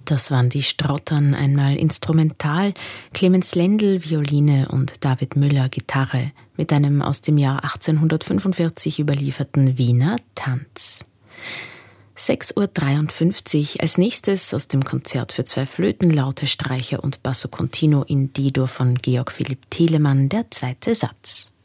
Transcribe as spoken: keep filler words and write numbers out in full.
Das waren die Strottern, einmal instrumental, Clemens Lendl Violine und David Müller Gitarre mit einem aus dem Jahr achtzehnhundertfünfundvierzig überlieferten Wiener Tanz. sechs Uhr dreiundfünfzig, als nächstes aus dem Konzert für zwei Flöten, Laute, Streicher und Basso Continuo in D-Dur von Georg Philipp Telemann, der zweite Satz.